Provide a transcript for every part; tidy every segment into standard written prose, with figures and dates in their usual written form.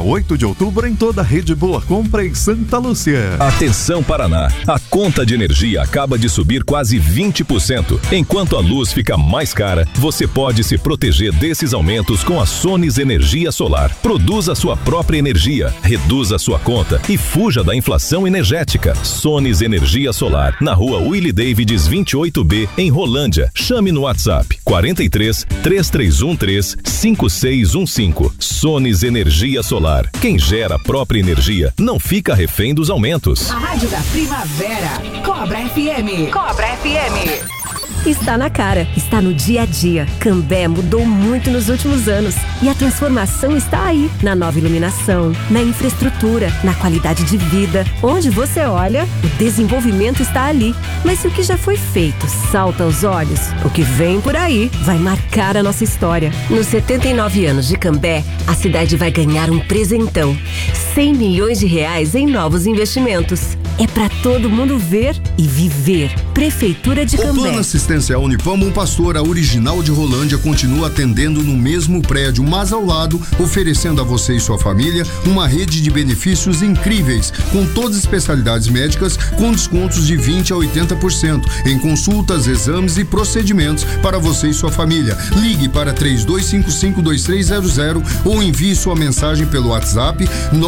8 de outubro em toda a rede Boa Compra em Santa Lúcia. Atenção Paraná, a conta de energia acaba de subir quase 20%. Enquanto a luz fica mais cara, você pode se proteger desses aumentos com a Sones Energia Solar. Produza sua própria energia, reduza sua conta e fuja da inflação energética. Sones Energia Solar, na rua Willie Davids 28B, em Rolândia. Chame no WhatsApp 43 3313 5615. Sones Energia Solar. Quem gera a própria energia não fica refém dos aumentos. A Rádio da Primavera. Cobra FM. Cobra FM. Está na cara, está no dia a dia. Cambé mudou muito nos últimos anos e a transformação está aí, na nova iluminação, na infraestrutura, na qualidade de vida. Onde você olha, o desenvolvimento está ali. Mas se o que já foi feito salta aos olhos, o que vem por aí vai marcar a nossa história. Nos 79 anos de Cambé, a cidade vai ganhar um presentão. 100 milhões de reais em novos investimentos. É para todo mundo ver e viver. Prefeitura de Cambé. O Plano Assistencial Unipam Bom Pastor, a original de Rolândia, continua atendendo no mesmo prédio, mas ao lado, oferecendo a você e sua família uma rede de benefícios incríveis, com todas as especialidades médicas, com descontos de 20% a 80%, em consultas, exames e procedimentos para você e sua família. Ligue para 3255-2300 ou envie sua mensagem pelo WhatsApp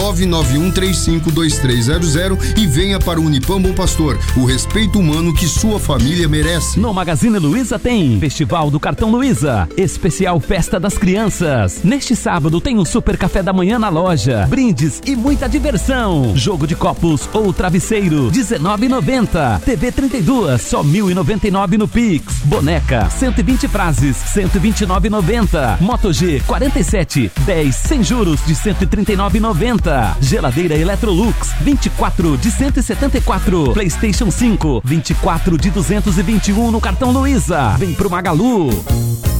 991352300 e venha para o Unipam Bom Pastor, o respeito humano que sua família merece. No Magazine Luiza tem Festival do Cartão Luiza, especial Festa das Crianças. Neste sábado tem um super café da manhã na loja, brindes e muita diversão. Jogo de copos ou travesseiro, R$19,90. TV 32, só R$1.099 no Pix. Boneca, 120 frases, R$129,90. Moto G, 47, 10 sem juros de R$139,90. Geladeira Electrolux, 24 de R$174. PlayStation 5, 24 de R$221 no cartão Luiza. Vem pro Magalu.